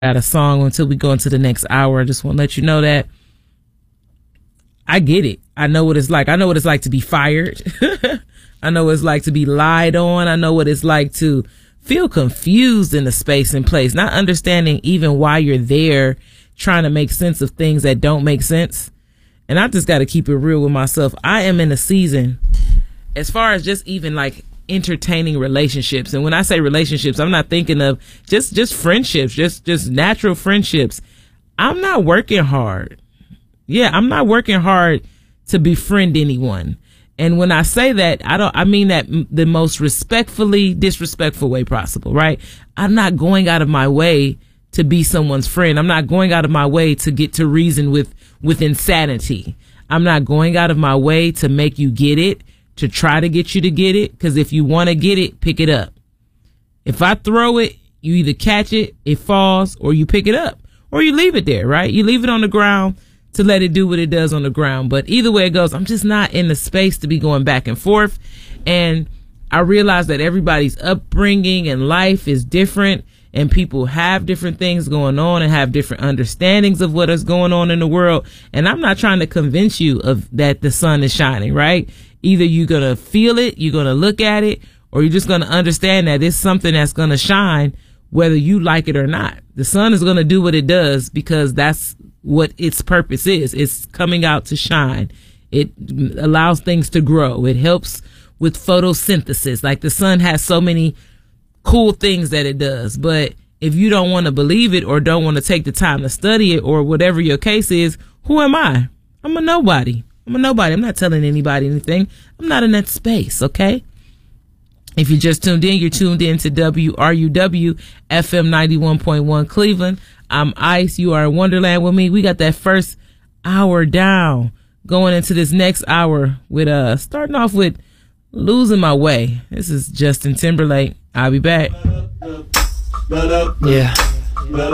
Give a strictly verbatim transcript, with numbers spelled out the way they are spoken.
got a song until we go into the next hour. I just want to let you know that I get it. I know what it's like. I know what it's like to be fired. I know what it's like to be lied on. I know what it's like to feel confused in the space and place, not understanding even why you're there, trying to make sense of things that don't make sense. And I just got to keep it real with myself. I am in a season, as far as just even like entertaining relationships. And when I say relationships, I'm not thinking of just, just friendships, just, just natural friendships. I'm not working hard. Yeah, I'm not working hard to befriend anyone. And when I say that, I don't, I mean that the most respectfully disrespectful way possible, right? I'm not going out of my way to be someone's friend. I'm not going out of my way to get to reason with, with insanity. I'm not going out of my way to make you get it, to try to get you to get it. Cause if you want to get it, pick it up. If I throw it, you either catch it, it falls, or you pick it up, or you leave it there, right? You leave it on the ground to let it do what it does on the ground. But either way it goes, I'm just not in the space to be going back and forth. And I realize that everybody's upbringing and life is different, and people have different things going on and have different understandings of what is going on in the world. And I'm not trying to convince you of that the sun is shining, right? Either you're going to feel it, you're going to look at it, or you're just going to understand that it's something that's going to shine whether you like it or not. The sun is going to do what it does because that's what its purpose is. It's coming out to shine. It allows things to grow. It helps with photosynthesis. Like the sun has so many cool things that it does. But if you don't want to believe it or don't want to take the time to study it or whatever your case is, who am I? I'm a nobody. I'm a nobody. I'm not telling anybody anything. I'm not in that space, okay? If you just tuned in, you're tuned in to W R U W F M ninety-one point one Cleveland. I'm Ice. You are in Wonderland with me. We got that first hour down, going into this next hour with uh starting off with Losing My Way. This is Justin Timberlake. I'll be back. Yeah.